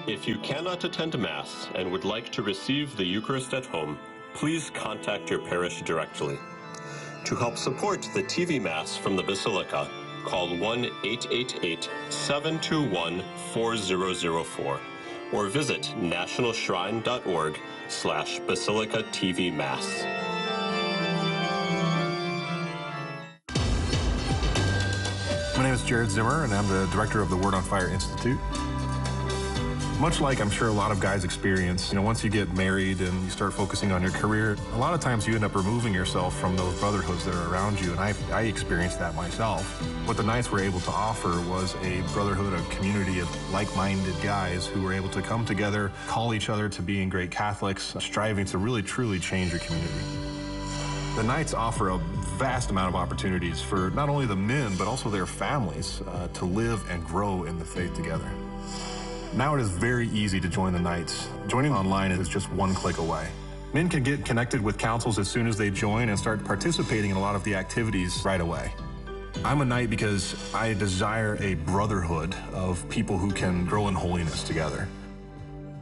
If you cannot attend Mass and would like to receive the Eucharist at home, please contact your parish directly. To help support the TV Mass from the Basilica, call 1-888-721-4004 or visit nationalshrine.org/Basilica TV Mass. My name is Jared Zimmer, and I'm the director of the Word on Fire Institute. Much like I'm sure a lot of guys experience, once you get married and you start focusing on your career, a lot of times you end up removing yourself from those brotherhoods that are around you, and I experienced that myself. What the Knights were able to offer was a brotherhood, a community of like-minded guys who were able to come together, call each other to being great Catholics, striving to really, truly change your community. The Knights offer a vast amount of opportunities for not only the men, but also their families to live and grow in the faith together. Now it is very easy to join the Knights. Joining online is just one click away. Men can get connected with councils as soon as they join and start participating in a lot of the activities right away. I'm a Knight because I desire a brotherhood of people who can grow in holiness together.